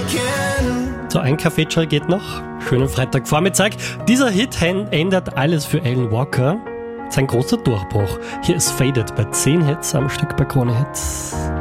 So, ein Kaffeeschall geht noch. Schönen Freitagvormittag. Dieser Hit ändert alles für Alan Walker. Sein großer Durchbruch. Hier ist Faded bei 10 Hits am Stück bei Krone Hits.